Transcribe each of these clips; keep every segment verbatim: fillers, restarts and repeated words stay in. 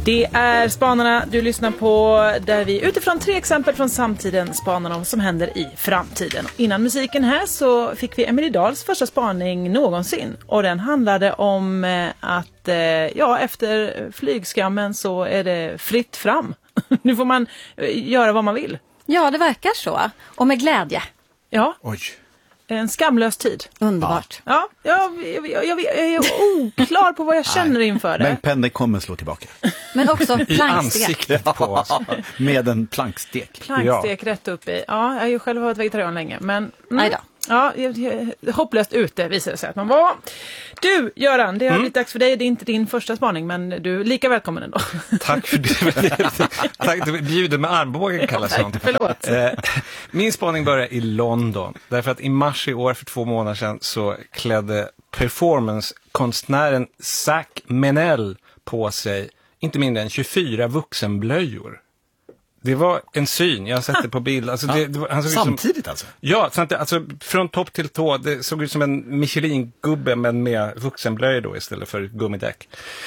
Det är Spanarna du lyssnar på, där vi utifrån tre exempel från samtiden spanar om som händer i framtiden. Innan musiken här så fick vi Emelie Dahls första spaning någonsin. Och den handlade om att ja, efter flygskammen så är det fritt fram. Nu får man göra vad man vill. Ja, det verkar så. Och med glädje. Ja. Oj. En skamlös tid. Underbart. Ja, jag, jag, jag, jag är oklar på vad jag känner inför det. Men pendeln kommer slå tillbaka. Men också I plankstek. ansiktet på oss. Med en plankstek. Plankstek rätt upp i. Ja, jag har ju själv varit vegetarian länge. Men, mm, Nej då. Ja, jag, jag, hopplöst ute visade det sig att man var. Du, Göran, det har blivit dags för dig. Det är inte din första spaning, men du är lika välkommen ändå. Tack för det. Tack, du bjuder med armbågen kallas sånt. Förlåt. Min spaning börjar i London. Därför att i mars i år, för två månader sedan, så klädde performancekonstnären Zach Menel på sig inte mindre än tjugofyra vuxenblöjor. Det var en syn, jag har sett det på bild. Alltså det, det var, han såg Samtidigt ut som, alltså? Ja, samtidigt, alltså från topp till tå. Det såg ut som en Michelin-gubbe men med vuxenblöjor då istället för gummidäck.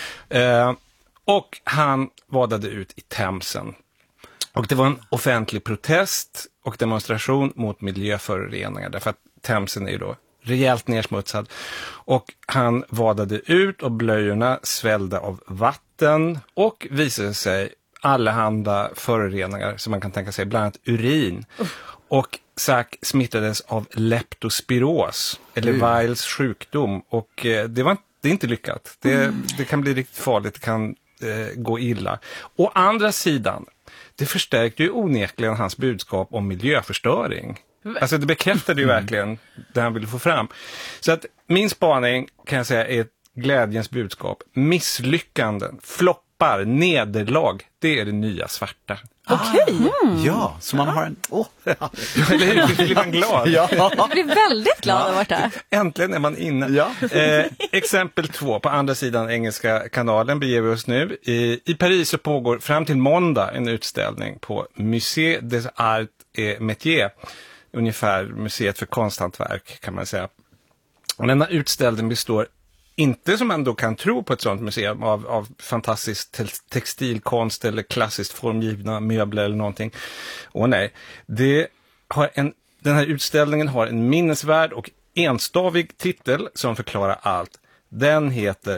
Eh, och han vadade ut i Themsen. Och det var en offentlig protest och demonstration mot miljöföroreningar. Därför att Themsen är ju då rejält nersmutsad. Och han vadade ut och blöjorna svällde av vatten och visade sig allehanda föroreningar som man kan tänka sig, bland annat urin. Uh. Och Zach smittades av leptospiros, eller uh. Weils sjukdom. Och eh, det, var, det är inte lyckat. Det, mm. det kan bli riktigt farligt, det kan eh, gå illa. Å andra sidan, det förstärkte ju onekligen hans budskap om miljöförstöring. Alltså det bekräftade ju mm. verkligen det han ville få fram. Så att min spaning kan jag säga är ett glädjens budskap. Misslyckanden, flopp, nederlag, det är det nya svarta. Okej. Okay. Mm. Ja, så man har en... Åh! Oh. Eller hur? Blir man glad? Ja. Jag blir väldigt glad ja. Att vara där. Äntligen är man inne. Ja. Eh, exempel två, på andra sidan engelska kanalen beger vi oss nu. I, I Paris så pågår fram till måndag en utställning på Musée des Arts et Métiers. Ungefär museet för konsthantverk kan man säga. Och denna utställning består inte som man då kan tro på ett sådant museum av, av fantastisk te- textilkonst eller klassiskt formgivna möbler eller någonting. Åh nej, det har en, den här utställningen har en minnesvärd och enstavig titel som förklarar allt. Den heter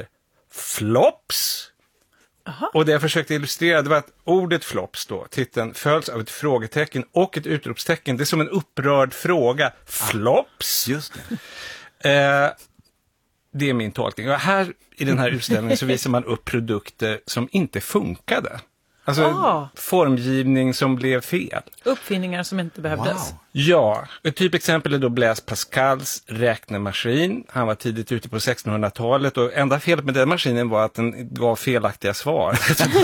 Flops. Aha. Och det jag försökte illustrera, det var att ordet flops då, titeln följs av ett frågetecken och ett utropstecken. Det är som en upprörd fråga. Flops? Just det. Eh, Det är min tolkning. Och här i den här utställningen så visar man upp produkter som inte funkade. Alltså ah. formgivning som blev fel. Uppfinningar som inte behövdes. Wow. Ja, ett typexempel är då Blaise Pascals räknemaskin. Han var tidigt ute på sextonhundratalet och enda felet med den maskinen var att den gav felaktiga svar.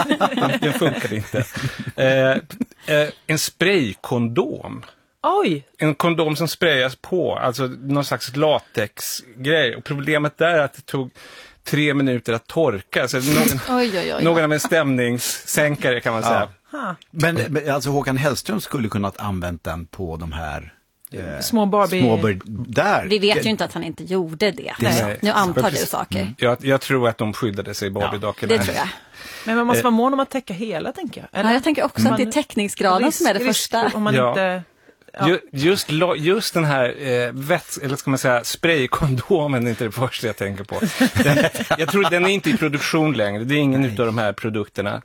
Den funkade inte. Eh, eh, en spraykondom. Oj. En kondom som sprayas på, alltså någon slags latexgrej. Och problemet där är att det tog tre minuter att torka. Så någon, oj, oj, oj. någon av en stämningssänkare kan man säga. Ja. Men, men alltså Håkan Hellström skulle kunnat använt den på de här eh, små Barbie. Små bar- där. Vi vet ju inte att han inte gjorde det. det Nej. Nu antar du saker. Mm. Jag, jag tror att de skyddade sig Barbie-dockorna. Ja, det tror jag. Men man måste vara mån om att täcka hela, tänker jag. Eller? Ja, jag tänker också man, att det är täckningsgraden risk, som är det risk, första. Om man ja. inte... Ja. Just, just den här eh, vets, eller ska man säga spraykondomen är inte det första jag tänker på. Den, jag tror den är inte i produktion längre. Det är ingen av de här produkterna.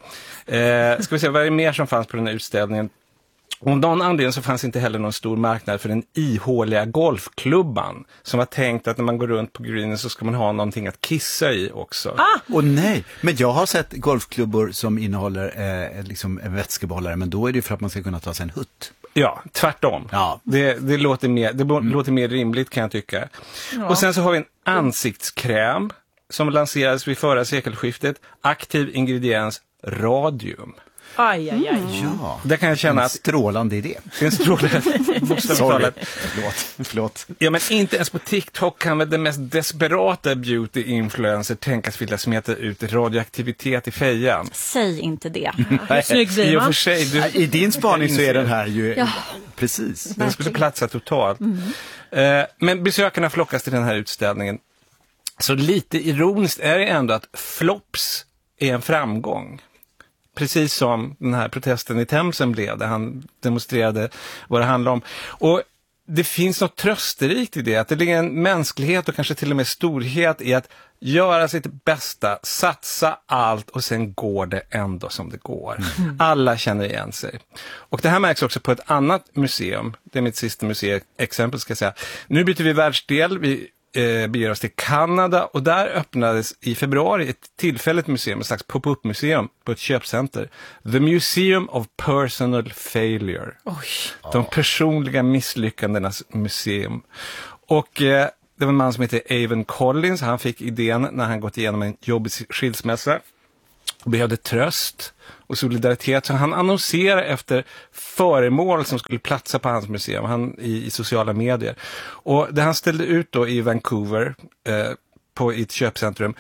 Eh, ska vi se, vad är det mer som fanns på den här utställningen? Om någon anledning så fanns inte heller någon stor marknad för den ihåliga golfklubban som var tänkt att när man går runt på greenen så ska man ha någonting att kissa i också. Ah! Och nej, men jag har sett golfklubbor som innehåller eh, liksom en vätskebehållare, men då är det ju för att man ska kunna ta sig en hutt. Ja, tvärtom. Ja. Det, det, låter mer, det mm. låter mer rimligt kan jag tycka. Ja. Och sen så har vi en ansiktskräm som lanserades vid förra sekelskiftet. Aktiv ingrediens radium. Aj, aj, aj. Mm. Ja, det kan jag känna en att strålande idé. Det är en strålande Sorry, förlåt, förlåt. Ja, men inte ens på TikTok kan väl den mest desperata beauty-influencer tänkas vilja smeta ut radioaktivitet i fejan. Säg inte det. Hur snygg blir man? I, sig, du, I din spaning så är den här ju... Ja. Precis. Den skulle platsa totalt. Mm. Uh, men besökarna flockas till den här utställningen. Så lite ironiskt är det ändå att flops är en framgång. precis som den här protesten i Themsen blev, där han demonstrerade vad det handlar om. Och det finns något trösterikt i det, att det ligger en mänsklighet och kanske till och med storhet i att göra sitt bästa, satsa allt och sen går det ändå som det går. Mm. Alla känner igen sig. Och det här märks också på ett annat museum. Det är mitt sista museiexempel ska jag säga. Nu byter vi världsdel, vi eh, beger oss till Kanada och där öppnades i februari ett tillfälligt museum, ett slags pop-up museum på ett köpcenter. The Museum of Personal Failure. Oj. De personliga misslyckandenas museum. Och eh, det var en man som heter Avon Collins. Han fick idén när han gått igenom en jobbig skilsmässa och behövde tröst och solidaritet. Så han annonserade efter föremål som skulle platsa på hans museum han, i, i sociala medier. Och det han ställde ut då i Vancouver eh, på ett köpcentrum,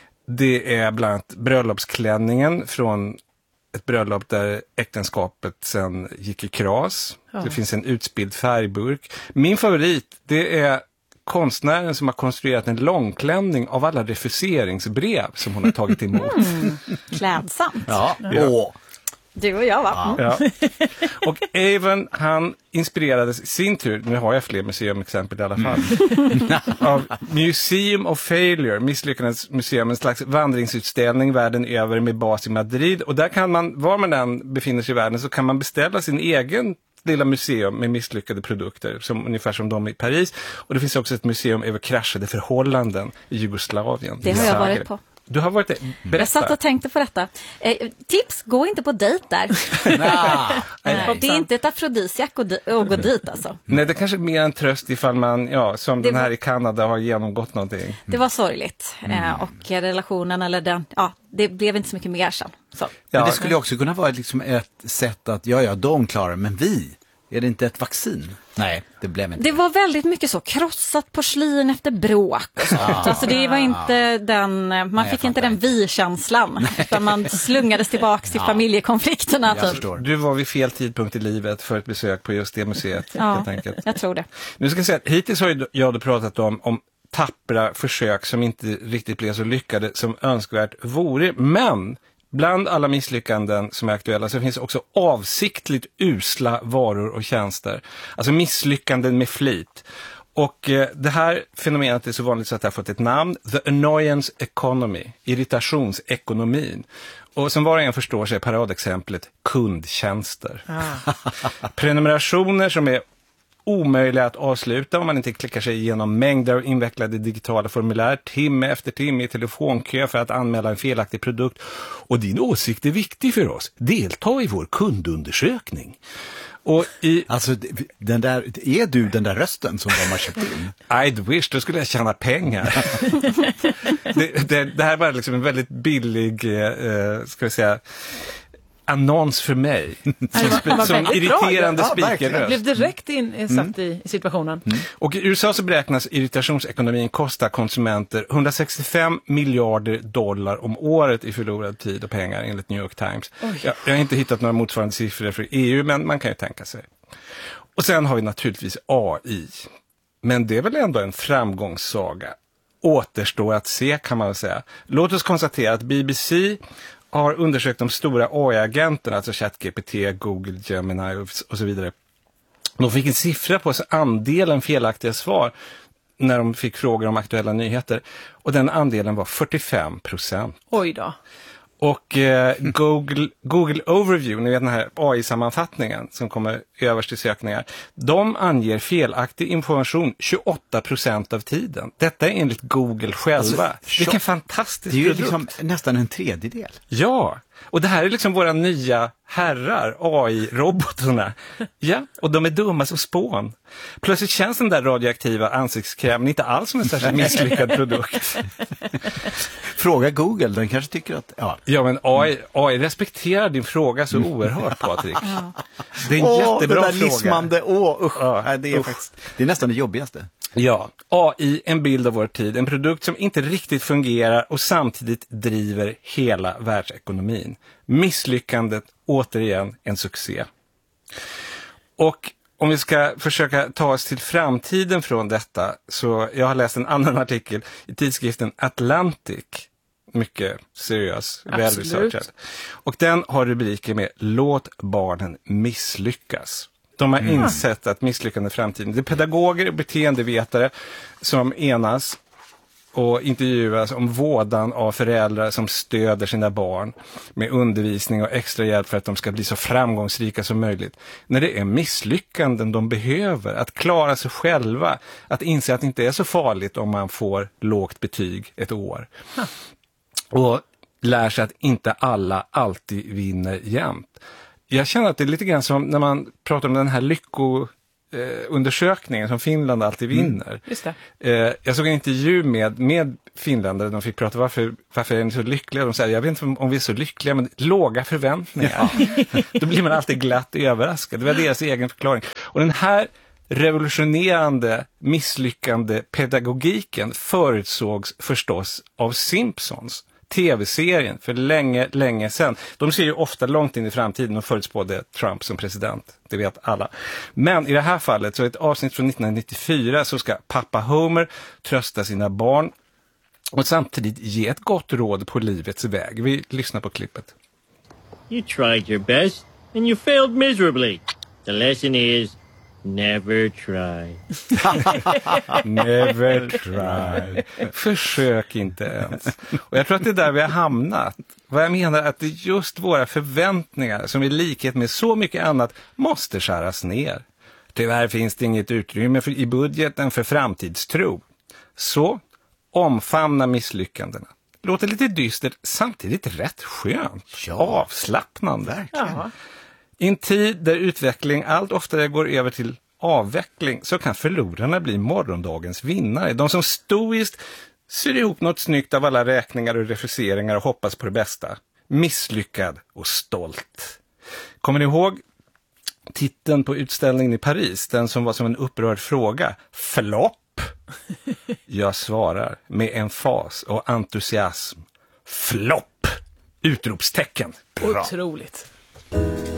det är bland annat bröllopsklänningen från ett bröllop där äktenskapet sen gick i kras. Ja. Det finns en utspilld färgburk. Min favorit, det är konstnären som har konstruerat en långklänning av alla refuseringsbrev som hon har tagit emot. Mm. Klädsamt. Ja. Ja. Du och jag, va? Ja. Och Avon, han inspirerades i sin tur, nu har jag fler museumexempel i alla fall, mm. av Museum of Failure, misslyckandets museum, en slags vandringsutställning världen över med bas i Madrid. Och där kan man, var man än befinner sig i världen, så kan man beställa sin egen lilla museum med misslyckade produkter, som, ungefär som de i Paris. Och det finns också ett museum över kraschade förhållanden i Jugoslavien. Det har jag varit på. Du har varit det. Berätta. Jag satt och tänkte på detta. Eh, tips, gå inte på dejt där. Nah. Nej, det är inte ett afrodisiak att gå dit alltså. Nej, det kanske är mer en tröst ifall man, ja, som det den här var... i Kanada har genomgått någonting. Det var sorgligt. Mm. Eh, och relationen eller den, ja, det blev inte så mycket mer sen. Så. Men det skulle också kunna vara liksom ett sätt att, ja, ja, de klarar, men vi, är det inte ett vaccin? Nej, det blev inte. Det var väldigt mycket så, krossat porslin efter bråk och sånt. Ah, alltså det var inte ah. den, man Nej, fick inte den vi-känslan. Utan man slungades tillbaka till ja. familjekonflikterna. Typ. Du var vid fel tidpunkt i livet för ett besök på just det museet. Ja, helt enkelt. Jag tror det. Nu ska jag säga att hittills har jag då pratat om, om tappra försök som inte riktigt blev så lyckade som önskvärt vore. Men bland alla misslyckanden som är aktuella så finns också avsiktligt usla varor och tjänster. Alltså misslyckanden med flit. Och eh, det här fenomenet är så vanligt så att det har fått ett namn. The Annoyance Economy. Irritationsekonomin. Och som var och en förstår sig paradexemplet kundtjänster. Ah. Prenumerationer som är omöjliga att avsluta om man inte klickar sig igenom mängder av invecklade digitala formulär timme efter timme i telefonkö för att anmäla en felaktig produkt. Och din åsikt är viktig för oss. Delta i vår kundundersökning. Och i... Alltså, den där, är du den där rösten som de har köpt in? I'd wish, då skulle jag tjäna pengar. det, det, det här var liksom en väldigt billig, eh, ska vi säga, annons för mig. Som, som irriterande ja, speakerröst. Jag blev direkt in, satt i, i situationen. Mm. Och i U S A så beräknas irritationsekonomin kosta konsumenter hundrasextiofem miljarder dollar om året i förlorad tid och pengar enligt New York Times. Jag, jag har inte hittat några motsvarande siffror för E U, men man kan ju tänka sig. Och sen har vi naturligtvis A I. Men det är väl ändå en framgångssaga. Återstår att se, kan man väl säga. Låt oss konstatera att B B C har undersökt de stora A I-agenterna, alltså ChatGPT, Google, Gemini och så vidare. De fick en siffra på andelen felaktiga svar när de fick frågor om aktuella nyheter. Och den andelen var fyrtiofem procent. Oj då. Och eh, Google, Google Overview, ni vet den här A I-sammanfattningen som kommer överst i sökningar, de anger felaktig information tjugoåtta procent av tiden. Detta är enligt Google själva. Alltså, vilken fantastisk produkt. Det är ju liksom nästan en tredjedel. Ja, och det här är liksom våra nya herrar, A I-robotarna. Ja, och de är dumma som spån. Plötsligt känns den där radioaktiva ansiktskrämen inte alls som en särskilt misslyckad produkt. Fråga Google, den kanske tycker att... Ja, ja men A I, A I respekterar din fråga så oerhört, Patrik. Ja. Det är en åh, jättebra fråga. Åh, det där lismande, åh, usch. Ja, det, är usch. Faktiskt, det är nästan det jobbigaste. Ja, A I, en bild av vår tid. En produkt som inte riktigt fungerar och samtidigt driver hela världsekonomin. Misslyckandet, återigen en succé. Och om vi ska försöka ta oss till framtiden från detta, så jag har läst en annan artikel i tidskriften Atlantic mycket seriös, Absolut. välresearchad. Och den har rubriker med Låt barnen misslyckas. De har mm. insett att misslyckande i framtiden. Det är pedagoger och beteendevetare som enas och intervjuas om vådan av föräldrar som stöder sina barn med undervisning och extra hjälp för att de ska bli så framgångsrika som möjligt. När det är misslyckanden de behöver, att klara sig själva, att inse att det inte är så farligt om man får lågt betyg ett år. Huh. Och lär sig att inte alla alltid vinner jämt. Jag känner att det är lite grann som när man pratar om den här lycko... undersökningen som Finland alltid vinner. Mm, just det. Jag såg en intervju med, med finländare, de fick prata varför, varför är ni så lyckliga. De säger, jag vet inte om vi är så lyckliga, men låga förväntningar. Ja. Då blir man alltid glatt överraskad. Det var deras egen förklaring. Och den här revolutionerande, misslyckande pedagogiken förutsågs förstås av Simpsons. Tv-serien för länge, länge sedan. De ser ju ofta långt in i framtiden och förutspådde Trump som president. Det vet alla. Men i det här fallet så är ett avsnitt från nittonhundranittiofyra så ska pappa Homer trösta sina barn och samtidigt ge ett gott råd på livets väg. Vi lyssnar på klippet. You tried your best and you failed miserably. The lesson is never try. Never try. Försök inte ens. Och jag tror att det är där vi har hamnat. Vad jag menar är att det är just våra förväntningar som i likhet med så mycket annat måste skäras ner. Tyvärr finns det inget utrymme för, i budgeten för framtidstro. Så omfamna misslyckandena. Låter lite dystert, samtidigt rätt skönt. Ja. Avslappnande. Verkligen. Ja. I en tid där utveckling allt oftare går över till avveckling så kan förlorarna bli morgondagens vinnare. De som stoiskt syr ihop något snyggt av alla räkningar och refuseringar och hoppas på det bästa. Misslyckad och stolt. Kommer ni ihåg titeln på utställningen i Paris? Den som var som en upprörd fråga. Flopp? Jag svarar med emfas och entusiasm. Flopp! Utropstecken. Bra. Otroligt.